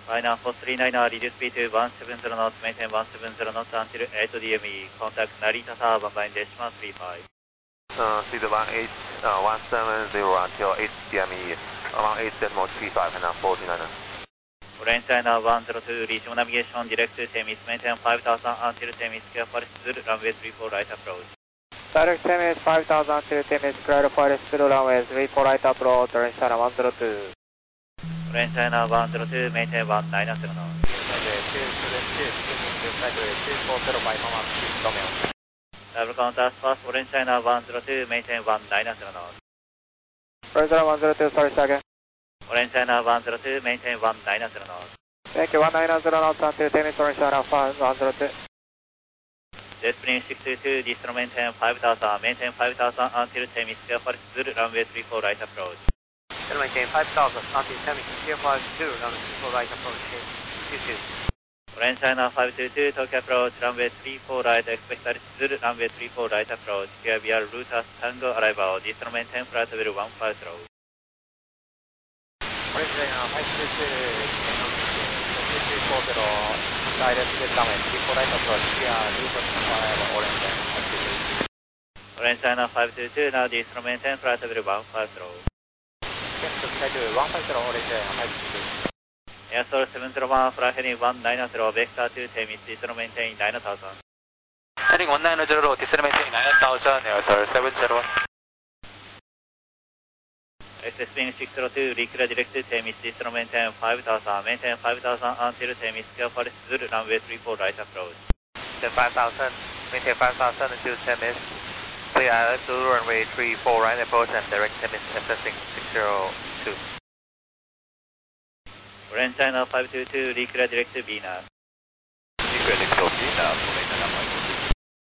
Liner 439, reduce speed to 170 knots, maintain 170 knots until 8 DME. Contact Narita Tower, 1 line decimal 35. Speed 170 until 8 DME, around 8 decimal 35, and 439. Orange Liner 102, reach navigation, direct to Temis, maintain 5000 until Temis, clear for runway 34 right approach. Direct Temis 5000 until Temis, clear for runway 34 right approach, Orange Liner 102. Orange Liner 102, maintain 190 knots. Double contact fast, Orange Liner 102, maintain 190 knots. Orange Liner 102, sorry, second. Orange Liner 102, maintain 190 knots. Thank you, 190 knots until Temis, Orange Liner 102. Jet spring 622, distance maintain 5000, maintain 5000 until Temis, clear for runway 34 right approach. Maintain 5000 until Temis, clear for runway 34 right approach, 22. Orange Liner 522, Tokyo approach, runway 34 right, expect altitude, runway 34 right approach, clear via route as Tango arrival, distance maintain flight level 150. Orange Liner 522, direct to runway 34 right approach, clear route as Tango arrival, Orange Liner 522. Orange Liner 522, now distance maintain flight level 150. Schedule 150, Orange Liner 522. Airsoil 701, fly heading 190, vector to Temis, distance maintain 9000. Heading 190, distance maintain 9000, Airsoil 701. SS Spring 602, reclear direct to Temis, distance maintain 5000, maintain 5000 until Temis, clear for runway 34 right approach. 5,000, maintain 5,000 until Temis, clear to runway 34 right approach and direct Temis, assessing 602. Orange Liner 522, reclear direct to Venus. Reclear direct to